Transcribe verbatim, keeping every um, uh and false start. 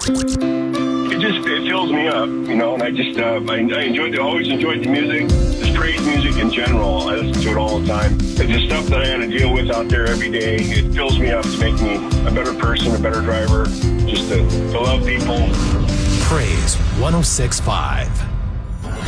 It just it fills me up, you know, and I just uh, I, I enjoyed the, always enjoyed the music, just praise music in general. I listen to it all the time. It's just stuff that I had to deal with out there every day. It fills me up to make me a better person, a better driver, just to, to love people. Praise one oh six point five.